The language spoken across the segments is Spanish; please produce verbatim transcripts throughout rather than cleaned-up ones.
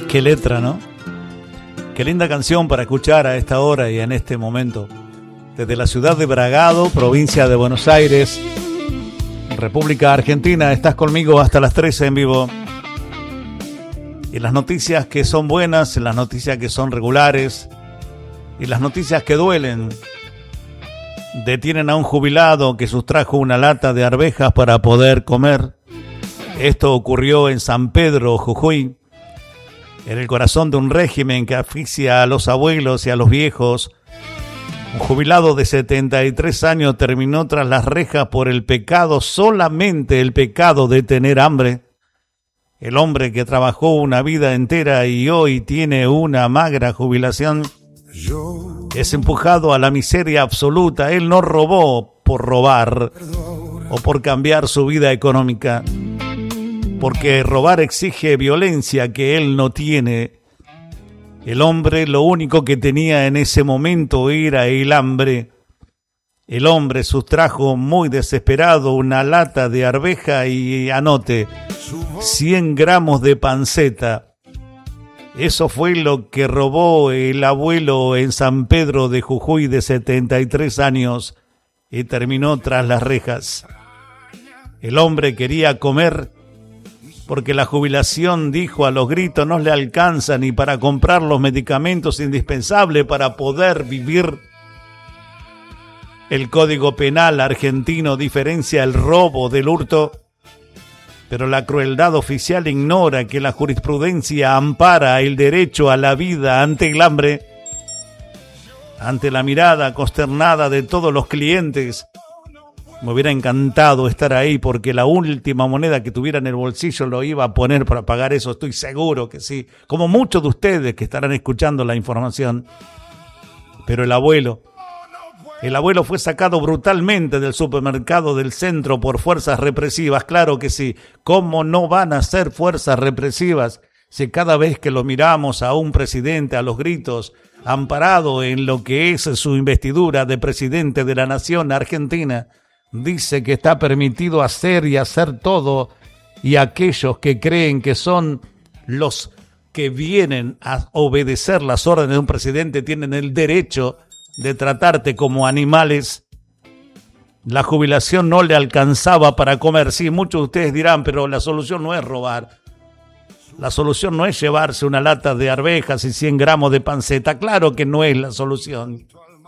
Qué letra, ¿no? Qué linda canción para escuchar a esta hora y en este momento. Desde la ciudad de Bragado, provincia de Buenos Aires, República Argentina, estás conmigo hasta las trece en vivo. Y las noticias que son buenas, las noticias que son regulares y las noticias que duelen. Detienen a un jubilado que sustrajo una lata de arvejas para poder comer. Esto ocurrió en San Pedro, Jujuy. En el corazón de un régimen que asfixia a los abuelos y a los viejos, un jubilado de setenta y tres años terminó tras las rejas por el pecado, solamente el pecado de tener hambre. El hombre que trabajó una vida entera y hoy tiene una magra jubilación es empujado a la miseria absoluta. Él no robó por robar o por cambiar su vida económica, porque robar exige violencia que él no tiene. El hombre lo único que tenía en ese momento era el hambre. El hombre sustrajo muy desesperado una lata de arveja y anote, cien gramos de panceta. Eso fue lo que robó el abuelo en San Pedro de Jujuy de setenta y tres años y terminó tras las rejas. El hombre quería comer porque la jubilación, dijo a los gritos, no le alcanza ni para comprar los medicamentos indispensables para poder vivir. El Código Penal argentino diferencia el robo del hurto, pero la crueldad oficial ignora que la jurisprudencia ampara el derecho a la vida ante el hambre. Ante la mirada consternada de todos los clientes, me hubiera encantado estar ahí porque la última moneda que tuviera en el bolsillo lo iba a poner para pagar eso, estoy seguro que sí, como muchos de ustedes que estarán escuchando la información. Pero el abuelo, el abuelo fue sacado brutalmente del supermercado del centro por fuerzas represivas, claro que sí. ¿Cómo no van a ser fuerzas represivas si cada vez que lo miramos a un presidente a los gritos, amparado en lo que es su investidura de presidente de la nación argentina, dice que está permitido hacer y hacer todo, y aquellos que creen que son los que vienen a obedecer las órdenes de un presidente tienen el derecho de tratarte como animales? La jubilación no le alcanzaba para comer. Sí, muchos de ustedes dirán, pero la solución no es robar. La solución no es llevarse una lata de arvejas y cien gramos de panceta. Claro que no es la solución.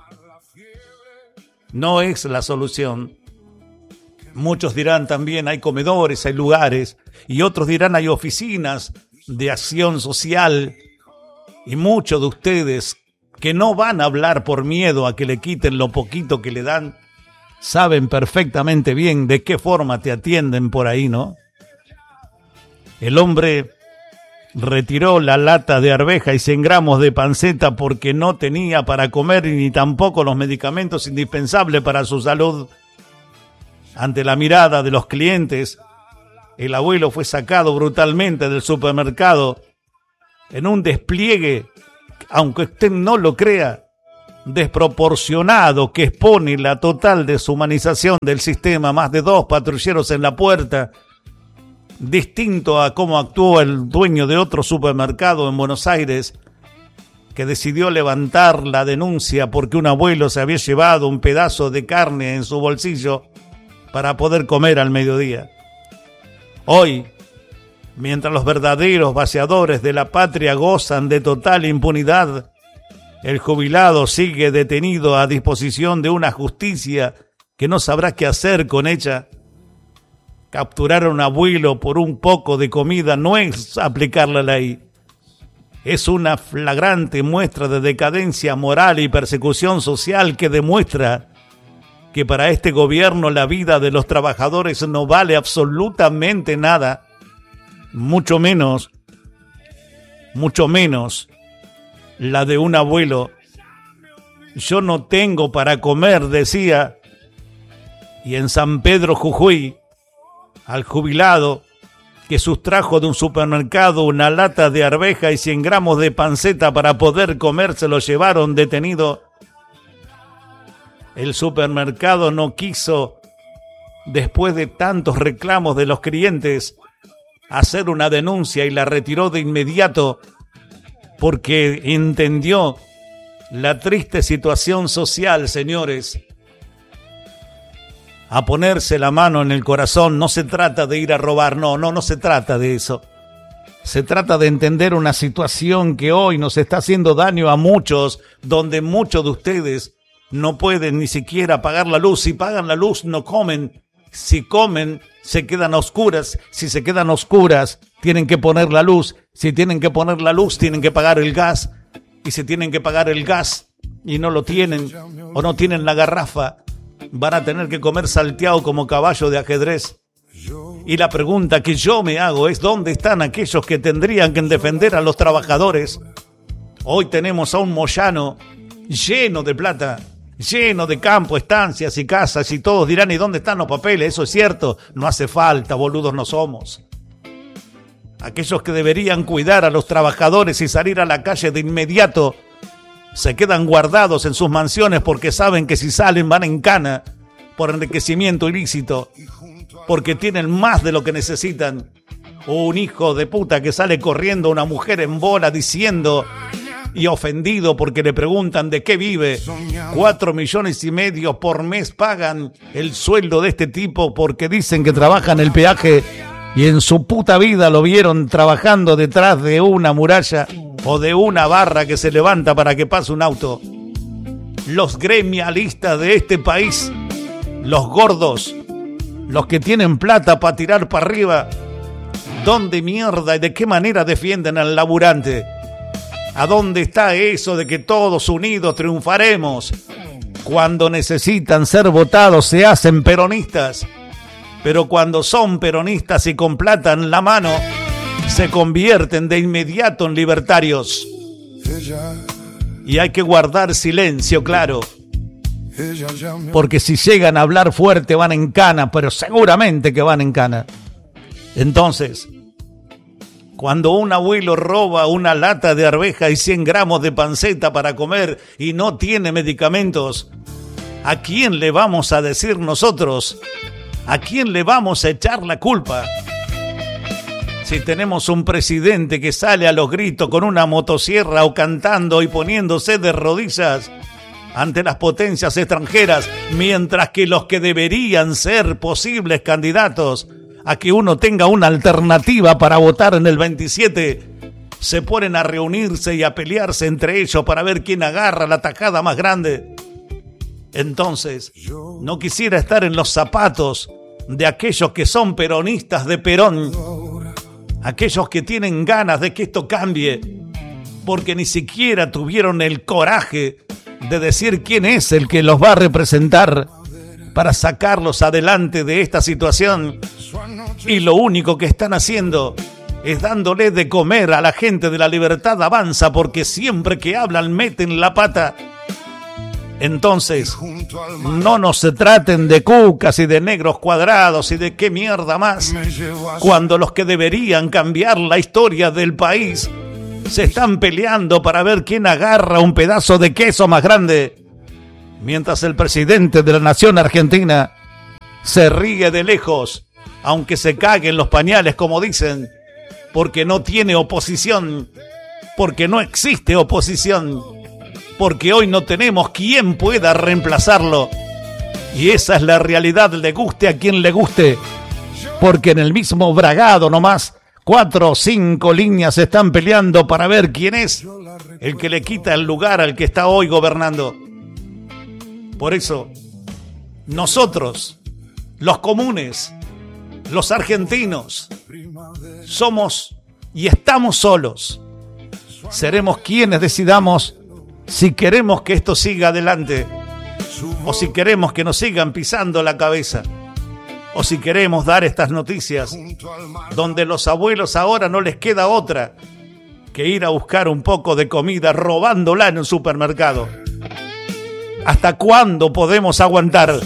No es la solución. Muchos dirán también hay comedores, hay lugares, y otros dirán hay oficinas de acción social, y muchos de ustedes que no van a hablar por miedo a que le quiten lo poquito que le dan, saben perfectamente bien de qué forma te atienden por ahí, ¿no? El hombre retiró la lata de arveja y cien gramos de panceta porque no tenía para comer ni tampoco los medicamentos indispensables para su salud. Ante la mirada de los clientes, el abuelo fue sacado brutalmente del supermercado en un despliegue, aunque usted no lo crea, desproporcionado que expone la total deshumanización del sistema. Más de dos patrulleros en la puerta, distinto a cómo actuó el dueño de otro supermercado en Buenos Aires, que decidió levantar la denuncia porque un abuelo se había llevado un pedazo de carne en su bolsillo para poder comer al mediodía. Hoy, mientras los verdaderos vaciadores de la patria gozan de total impunidad, el jubilado sigue detenido a disposición de una justicia que no sabrá qué hacer con ella. Capturar a un abuelo por un poco de comida no es aplicar la ley. Es una flagrante muestra de decadencia moral y persecución social que demuestra que para este gobierno la vida de los trabajadores no vale absolutamente nada, mucho menos, mucho menos la de un abuelo. Yo no tengo para comer, decía, y en San Pedro, Jujuy, al jubilado que sustrajo de un supermercado una lata de arveja y cien gramos de panceta para poder comer, se lo llevaron detenido. El supermercado no quiso, después de tantos reclamos de los clientes, hacer una denuncia y la retiró de inmediato porque entendió la triste situación social, señores, a ponerse la mano en el corazón. No se trata de ir a robar, no, no, no se trata de eso. Se trata de entender una situación que hoy nos está haciendo daño a muchos, donde muchos de ustedes no pueden ni siquiera pagar la luz. Si pagan la luz, no comen. Si comen, se quedan a oscuras. Si se quedan a oscuras, tienen que poner la luz. Si tienen que poner la luz, tienen que pagar el gas. Y si tienen que pagar el gas y no lo tienen, o no tienen la garrafa, van a tener que comer salteado como caballo de ajedrez. Y la pregunta que yo me hago es: ¿dónde están aquellos que tendrían que defender a los trabajadores? Hoy tenemos a un Moyano lleno de plata, lleno de campo, estancias y casas, y todos dirán: ¿y dónde están los papeles? Eso es cierto, no hace falta, boludos no somos. Aquellos que deberían cuidar a los trabajadores y salir a la calle de inmediato se quedan guardados en sus mansiones porque saben que si salen van en cana por enriquecimiento ilícito, porque tienen más de lo que necesitan. O un hijo de puta que sale corriendo a una mujer en bola diciendo y ofendido porque le preguntan de qué vive. Cuatro millones y medio por mes pagan el sueldo de este tipo porque dicen que trabaja en el peaje y en su puta vida lo vieron trabajando detrás de una muralla o de una barra que se levanta para que pase un auto. Los gremialistas de este país, los gordos, los que tienen plata para tirar para arriba, ¿dónde mierda y de qué manera defienden al laburante? ¿A dónde está eso de que todos unidos triunfaremos? Cuando necesitan ser votados se hacen peronistas, pero cuando son peronistas y con plata en la mano, se convierten de inmediato en libertarios. Y hay que guardar silencio, claro, porque si llegan a hablar fuerte van en cana, pero seguramente que van en cana. Entonces, cuando un abuelo roba una lata de arveja y cien gramos de panceta para comer y no tiene medicamentos, ¿a quién le vamos a decir nosotros? ¿A quién le vamos a echar la culpa? Si tenemos un presidente que sale a los gritos con una motosierra o cantando y poniéndose de rodillas ante las potencias extranjeras, mientras que los que deberían ser posibles candidatos a que uno tenga una alternativa para votar en el veintisiete, se ponen a reunirse y a pelearse entre ellos para ver quién agarra la tajada más grande. Entonces, no quisiera estar en los zapatos de aquellos que son peronistas de Perón, aquellos que tienen ganas de que esto cambie, porque ni siquiera tuvieron el coraje de decir quién es el que los va a representar para sacarlos adelante de esta situación. Y lo único que están haciendo es dándole de comer a la gente de La Libertad Avanza, porque siempre que hablan meten la pata. Entonces, no nos traten de cucas y de negros cuadrados y de qué mierda más, cuando los que deberían cambiar la historia del país se están peleando para ver quién agarra un pedazo de queso más grande, mientras el presidente de la nación argentina se ríe de lejos, aunque se caguen los pañales, como dicen, porque no tiene oposición, porque no existe oposición, porque hoy no tenemos quien pueda reemplazarlo. Y esa es la realidad, le guste a quien le guste, porque en el mismo Bragado nomás cuatro o cinco líneas se están peleando para ver quién es el que le quita el lugar al que está hoy gobernando. Por eso, nosotros, los comunes, los argentinos, somos y estamos solos. Seremos quienes decidamos si queremos que esto siga adelante, o si queremos que nos sigan pisando la cabeza, o si queremos dar estas noticias donde los abuelos ahora no les queda otra que ir a buscar un poco de comida robándola en un supermercado. ¿Hasta cuándo podemos aguantar?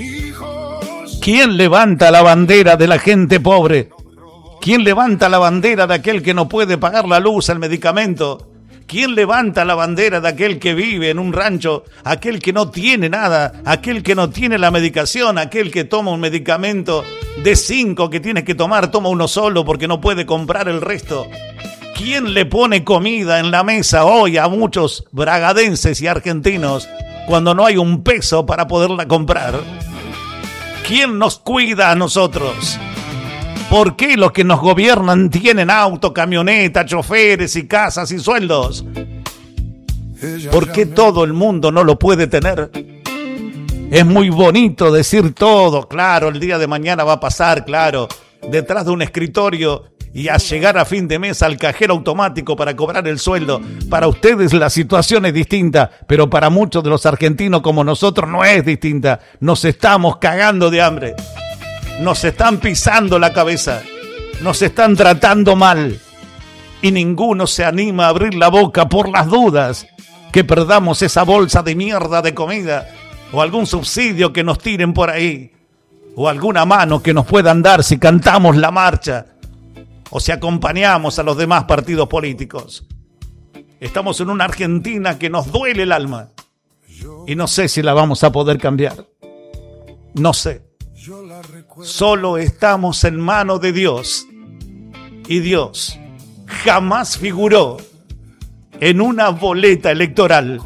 ¿Quién levanta la bandera de la gente pobre? ¿Quién levanta la bandera de aquel que no puede pagar la luz, el medicamento? ¿Quién levanta la bandera de aquel que vive en un rancho, aquel que no tiene nada, aquel que no tiene la medicación, aquel que toma un medicamento de cinco que tienes que tomar, toma uno solo porque no puede comprar el resto? ¿Quién le pone comida en la mesa hoy a muchos bragadenses y argentinos cuando no hay un peso para poderla comprar? ¿Quién nos cuida a nosotros? ¿Por qué los que nos gobiernan tienen auto, camioneta, choferes y casas y sueldos? ¿Por qué todo el mundo no lo puede tener? Es muy bonito decir todo, claro, el día de mañana va a pasar, claro, detrás de un escritorio y a llegar a fin de mes al cajero automático para cobrar el sueldo. Para ustedes la situación es distinta, pero para muchos de los argentinos como nosotros no es distinta. Nos estamos cagando de hambre. Nos están pisando la cabeza. Nos están tratando mal. Y ninguno se anima a abrir la boca por las dudas que perdamos esa bolsa de mierda de comida o algún subsidio que nos tiren por ahí o alguna mano que nos puedan dar si cantamos la marcha o si acompañamos a los demás partidos políticos. Estamos en una Argentina que nos duele el alma y no sé si la vamos a poder cambiar. No sé. Solo estamos en manos de Dios y Dios jamás figuró en una boleta electoral